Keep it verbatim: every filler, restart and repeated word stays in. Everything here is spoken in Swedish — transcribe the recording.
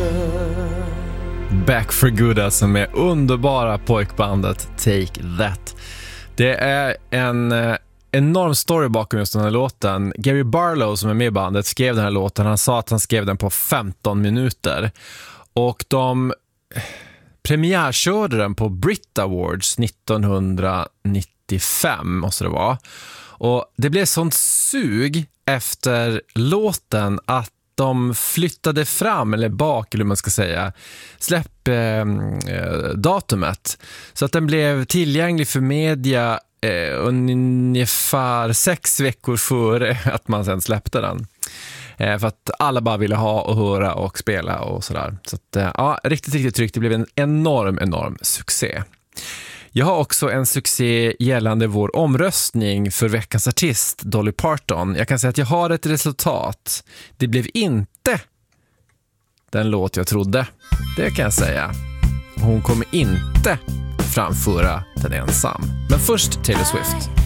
Back for Good, alltså, med underbara pojkbandet Take That. Det är en eh, enorm story bakom just den här låten. Gary Barlow, som är med i bandet, skrev den här låten. Han sa att han skrev den på femton minuter. Och de premiärkörde den på Brit Awards nittonhundranittiofem, måste det vara. Och det blev sånt sug efter låten att de flyttade fram, eller bak, eller hur man ska säga, släpp eh, datumet. Så att den blev tillgänglig för media eh, ungefär sex veckor före att man sen släppte den. Eh, för att alla bara ville ha och höra och spela och sådär. Så att, eh, ja, riktigt, riktigt tryggt. Det blev en enorm, enorm succé. Jag har också en succé gällande vår omröstning för veckans artist, Dolly Parton. Jag kan säga att jag har ett resultat. Det blev inte den låt jag trodde. Det kan jag säga. Hon kommer inte framföra den ensam. Men först Taylor Swift.